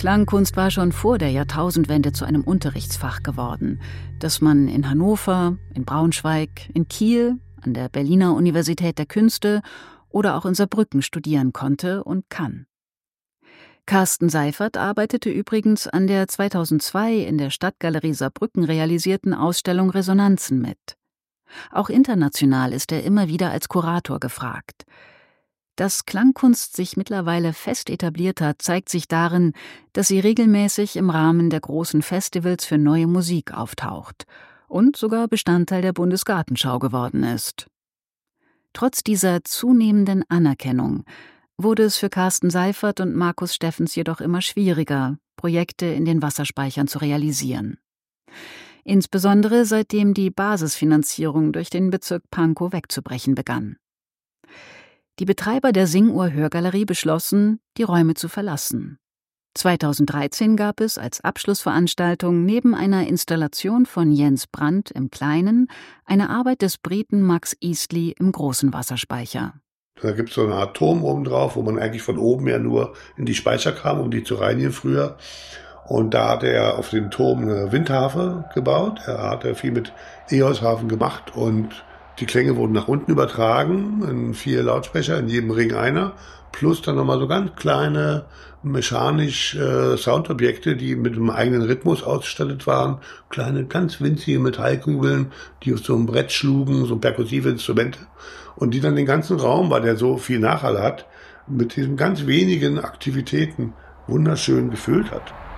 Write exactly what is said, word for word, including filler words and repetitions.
Klangkunst war schon vor der Jahrtausendwende zu einem Unterrichtsfach geworden, das man in Hannover, in Braunschweig, in Kiel, an der Berliner Universität der Künste oder auch in Saarbrücken studieren konnte und kann. Carsten Seifert arbeitete übrigens an der zweitausendzwei in der Stadtgalerie Saarbrücken realisierten Ausstellung Resonanzen mit. Auch international ist er immer wieder als Kurator gefragt. Dass Klangkunst sich mittlerweile fest etabliert hat, zeigt sich darin, dass sie regelmäßig im Rahmen der großen Festivals für neue Musik auftaucht und sogar Bestandteil der Bundesgartenschau geworden ist. Trotz dieser zunehmenden Anerkennung wurde es für Carsten Seifert und Markus Steffens jedoch immer schwieriger, Projekte in den Wasserspeichern zu realisieren. Insbesondere seitdem die Basisfinanzierung durch den Bezirk Pankow wegzubrechen begann. Die Betreiber der Singuhr-Hörgalerie beschlossen, die Räume zu verlassen. zweitausenddreizehn gab es als Abschlussveranstaltung neben einer Installation von Jens Brandt im Kleinen eine Arbeit des Briten Max Eastley im großen Wasserspeicher. Da gibt es so eine Art Turm oben drauf, wo man eigentlich von oben ja nur in die Speicher kam, um die zu reinigen früher. Und da hat er auf dem Turm eine Windharfe gebaut. Er hat viel mit Eosharfen gemacht und die Klänge wurden nach unten übertragen in vier Lautsprecher, in jedem Ring einer. Plus dann nochmal so ganz kleine mechanisch äh, Soundobjekte, die mit einem eigenen Rhythmus ausgestattet waren. Kleine, ganz winzige Metallkugeln, die auf so einem Brett schlugen, so perkussive Instrumente. Und die dann den ganzen Raum, weil der so viel Nachhall hat, mit diesen ganz wenigen Aktivitäten wunderschön gefüllt hat.